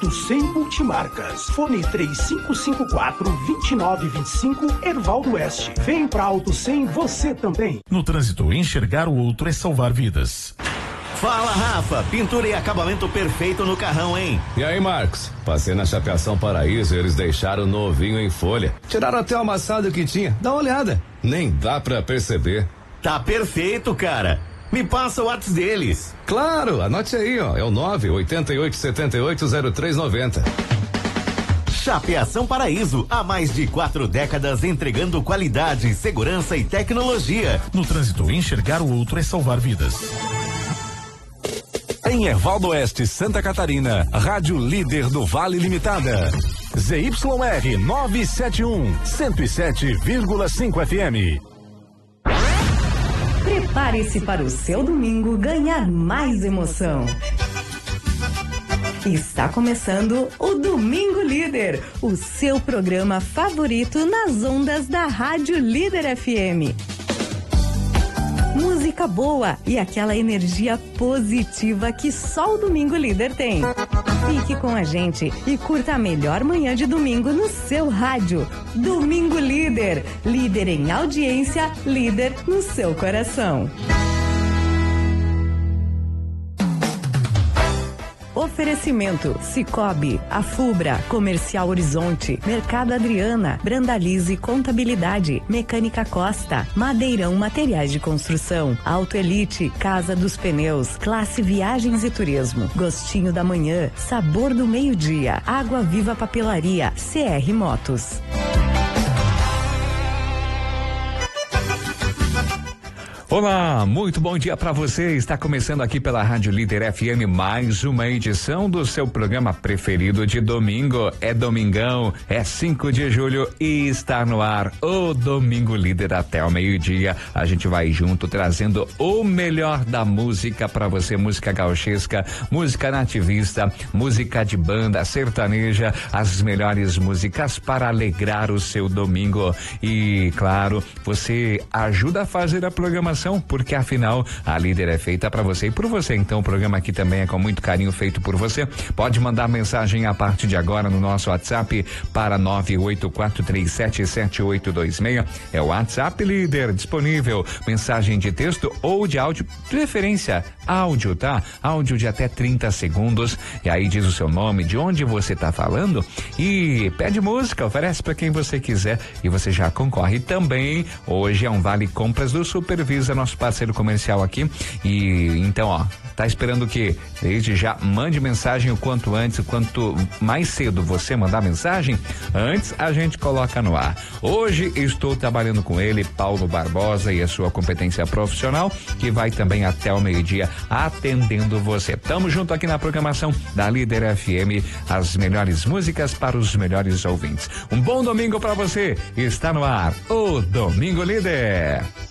Sem Multimarcas. Fone 3554-2925, Hervaldo Oeste. Vem pra Auto 100 você também. No trânsito, enxergar o outro é salvar vidas. Fala, Rafa, pintura e acabamento perfeito no carrão, hein? E aí, Marcos? Passei na Chapeação Paraíso e eles deixaram novinho em folha. Tiraram até o amassado que tinha. Dá uma olhada. Nem dá pra perceber. Tá perfeito, cara. Me passa o WhatsApp deles. Claro, anote aí, ó. É o 988780390. Chapeação Paraíso, há mais de 4 décadas entregando qualidade, segurança e tecnologia. No trânsito, enxergar o outro é salvar vidas. Em Hervaldo Oeste, Santa Catarina, Rádio Líder do Vale Limitada. ZYR 971, 107,5 FM. Prepare-se para o seu domingo ganhar mais emoção. Está começando o Domingo Líder, o seu programa favorito nas ondas da Rádio Líder FM. Música boa e aquela energia positiva que só o Domingo Líder tem. Fique com a gente e curta a melhor manhã de domingo no seu rádio. Domingo Líder, líder em audiência, líder no seu coração. Oferecimento: Cicobi, Afubra, Comercial Horizonte, Mercado Adriana, Brandalize Contabilidade, Mecânica Costa, Madeirão Materiais de Construção, Auto Elite, Casa dos Pneus, Classe Viagens e Turismo, Gostinho da Manhã, Sabor do Meio-Dia, Água Viva Papelaria, CR Motos. Olá, muito bom dia para você. Está começando aqui pela Rádio Líder FM mais uma edição do seu programa preferido de domingo. É domingão, é 5 de julho e está no ar o Domingo Líder até o meio-dia. A gente vai junto trazendo o melhor da música para você, música gauchesca, música nativista, música de banda, sertaneja, as melhores músicas para alegrar o seu domingo. E claro, você ajuda a fazer a programação, porque afinal a Líder é feita para você e por você. Então o programa aqui também é com muito carinho feito por você. Pode mandar mensagem a partir de agora no nosso WhatsApp para 984377826. É o WhatsApp Líder disponível. Mensagem de texto ou de áudio, preferência áudio, tá? Áudio de até 30 segundos. E aí diz o seu nome, de onde você tá falando e pede música, oferece para quem você quiser e você já concorre. Também hoje é um vale compras do Supervisa, nosso parceiro comercial aqui. E então, ó, tá esperando o quê? Desde já mande mensagem o quanto antes, o quanto mais cedo você mandar mensagem, antes a gente coloca no ar. Hoje estou trabalhando com ele, Paulo Barbosa, e a sua competência profissional, que vai também até o meio-dia atendendo você. Tamo junto aqui na programação da Líder FM, as melhores músicas para os melhores ouvintes. Um bom domingo para você. Está no ar o Domingo Líder.